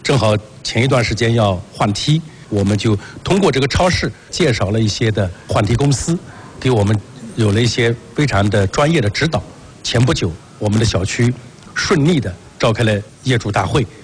正好前一段时间要换梯，我们就通过这个超市介绍了一些的换梯公司，给我们有了一些非常的专业的指导。前不久，我们的小区顺利的召开了业主大会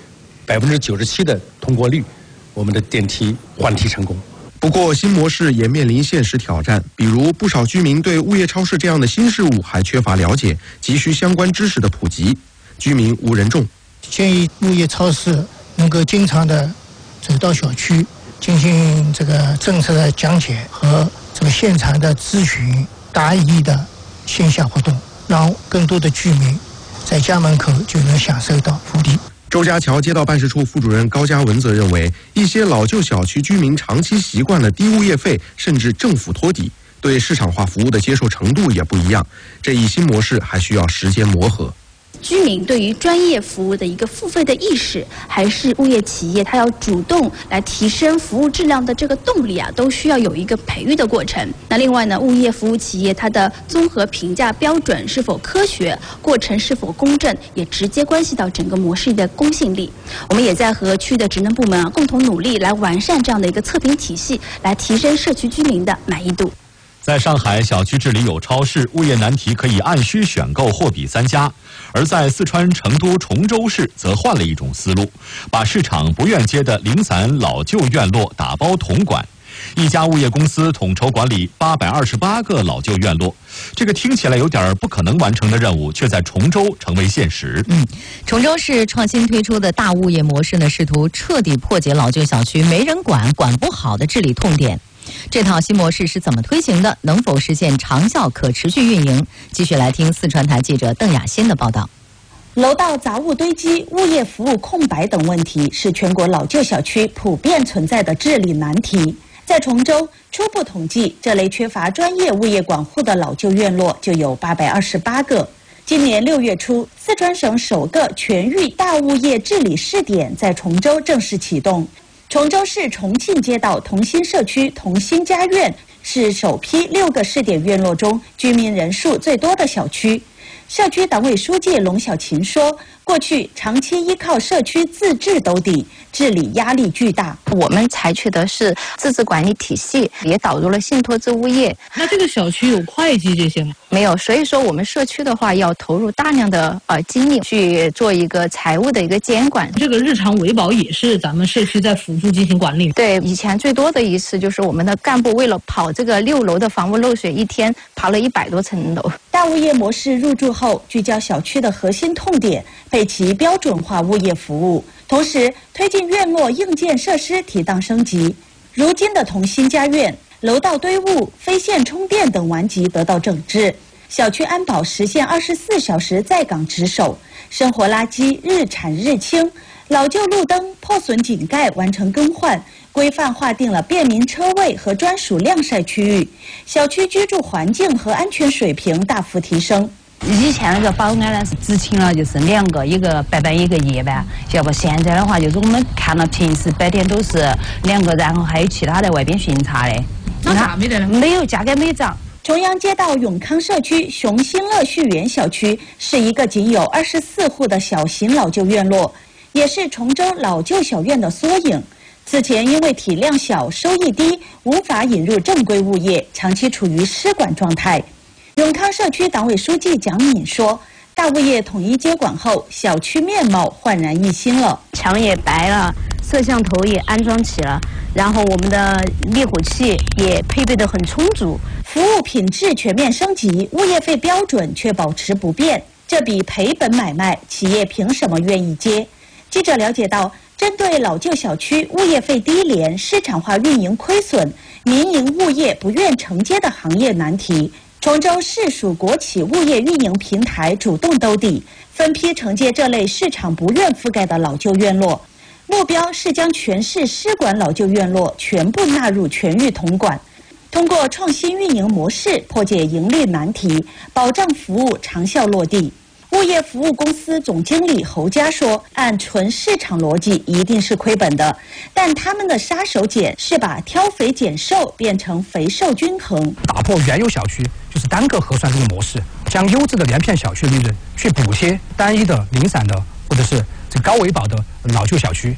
，97%的通过率，我们的电梯换梯成功。 不过，新模式也面临现实挑战，比如不少居民对物业超市这样的新事物还缺乏了解，急需相关知识的普及。居民吴仁仲建议物业超市能够经常的走到小区，进行这个政策的讲解和这个现场的咨询答疑的线下活动，让更多的居民在家门口就能享受到福利。 周家桥街道办事处副主任高家文则认为，一些老旧小区居民长期习惯了低物业费，甚至政府托底，对市场化服务的接受程度也不一样。这一新模式还需要时间磨合。 居民对于专业服务的一个付费的意识，还是物业企业它要主动来提升服务质量的这个动力啊，都需要有一个培育的过程。那另外呢，物业服务企业它的综合评价标准是否科学，过程是否公正，也直接关系到整个模式的公信力。我们也在和区的职能部门共同努力，来完善这样的一个测评体系，来提升社区居民的满意度。 在上海，小区治理有超市，物业难题可以按需选购，货比三家；而在四川成都崇州市，则换了一种思路，把市场不愿接的零散老旧院落打包统管。一家物业公司统筹管理828个老旧院落，这个听起来有点不可能完成的任务，却在崇州成为现实。 崇州市创新推出的大物业模式呢，试图彻底破解老旧小区没人管、管不好的治理痛点。这套新模式是怎么推行的？能否实现长效可持续运营？继续来听四川台记者邓雅欣的报道。 楼道杂物堆积、物业服务空白等问题是全国老旧小区普遍存在的治理难题。在崇州，初步统计，这类缺乏专业物业管护的老旧院落就有828个。今年6月初，四川省首个全域大物业治理试点在崇州正式启动。崇州市重庆街道同心社区同心家苑是首批6个试点院落中居民人数最多的小区。社区党委书记龙小琴说，过去长期依靠社区自治兜底，治理压力巨大。 我们采取的是自治管理体系，也导入了信托制物业。 那这个小区有会计这些吗？ 没有，所以说我们社区的话要投入大量的精力去做一个财务的一个监管。 这个日常维保也是咱们社区在辅助进行管理。 对，以前最多的一次就是我们的干部为了跑这个6楼的房屋漏水，一天爬了100多层楼。 大物业模式入驻后，聚焦小区的核心痛点，配齐标准化物业服务，同时推进院落硬件设施提档升级。如今的同心家苑，楼道堆物、非线充电等顽疾得到整治，小区安保实现24小时在岗值守，生活垃圾日产日清，老旧路灯、破损井盖完成更换，规范划定了便民车位和专属晾晒区域，小区居住环境和安全水平大幅提升。 以前那个保安呢是只请了就是2个，一个白班一个夜班，要不现在的话就是我们看到平时白天都是2个，然后还有其他在外边巡查的。 那咋没得呢？ 没有，价格没涨。 重阳街道永康社区雄心乐序园小区是一个仅有24户的小型老旧院落，也是崇州老旧小院的缩影。此前因为体量小、收益低，无法引入正规物业，长期处于失管状态。永康社区党委书记蒋敏说，大物业统一接管后，小区面貌焕然一新了， 墙也白了，摄像头也安装起了，然后我们的灭火器也配备得很充足， 服务品质全面升级，物业费标准却保持不变，这比赔本买卖，企业凭什么愿意接？记者了解到，针对老旧小区物业费低廉、市场化运营亏损、民营物业不愿承接的行业难题，崇州市属国企物业运营平台主动兜底，分批承接这类市场不愿覆盖的老旧院落，目标是将全市失管老旧院落全部纳入全域统管，通过创新运营模式破解盈利难题，保障服务长效落地。物业服务公司总经理侯佳说，按纯市场逻辑一定是亏本的，但他们的杀手锏是把挑肥拣瘦变成肥瘦均衡， 打破原有小区就是单个核算这个模式，将优质的连片小区利润去补贴单一的零散的或者是这高维保的老旧小区。